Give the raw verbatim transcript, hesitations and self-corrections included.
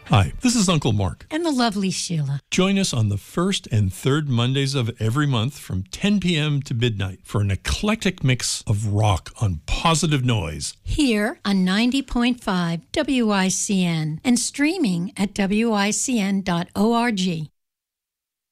Hi, this is Uncle Mark. And the lovely Sheila. Join us on the first and third Mondays of every month from ten p.m. to midnight for an eclectic mix of rock on Positive Noise. Here on ninety point five W I C N and streaming at W I C N dot org.